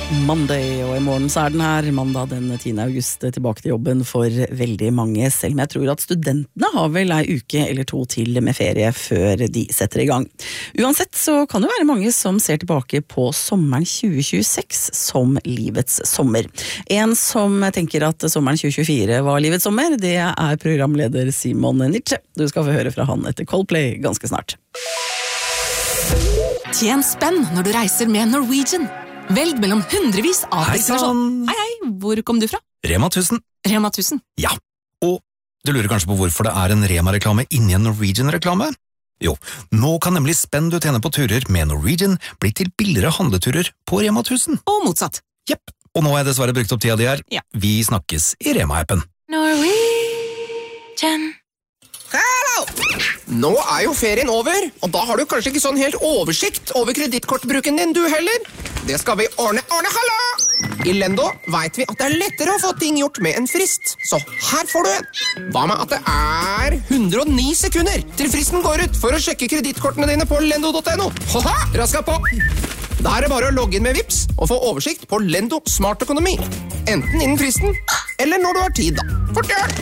Monday, og i morgen så den her, mandag den 10. august, tilbake til jobben for veldig mange, selv om jeg tror at studentene har vel en uke eller to til med ferie før de setter i gang. Uansett så kan det være mange som ser tilbake på sommeren 2026 som livets sommer. En som tenker at sommeren 2024 var livets sommer, det er programleder Simon Nitsche. Du skal få høre fra han etter Coldplay ganske snart. Tjen spenn når du reiser med Norwegian. Velg mellom hundrevis av destinasjoner. Hei, hvor kom du fra? Rema 1000. Rema 1000? Ja, og du lurer kanskje på hvorfor det er en Rema-reklame inni en Norwegian-reklame? Jo, nå kan nemlig spenn du tjener på turer med Norwegian bli til billigere handleturer på Rema 1000. Og motsatt. Jepp, og nå har jeg dessverre brukt opp tida di her. Ja. Vi snakkes i Rema-appen. Norwegian. Hallo! Nå er jo ferien over, og da har du kanskje ikke sånn helt oversikt over kredittkortbruken din du heller. Det skal vi ordne, hallo! I Lendo vet vi at det er lettere å få ting gjort med en frist, så her får du en. Hva med at det er 109 sekunder til fristen går ut for å sjekke kredittkortene dine på lendo.no? Haha, raska på! Da er det bare å logge inn med Vipps og få oversikt på Lendo Smart Økonomi. Enten innen fristen, eller når du har tid da. Fort gjør!